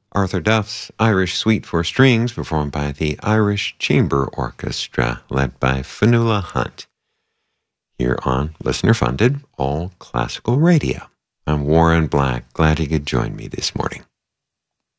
Arthur Duff's Irish Suite for Strings, performed by the Irish Chamber Orchestra, led by Fionnuala Hunt, here on listener-funded All Classical Radio. I'm Warren Black. Glad you could join me this morning.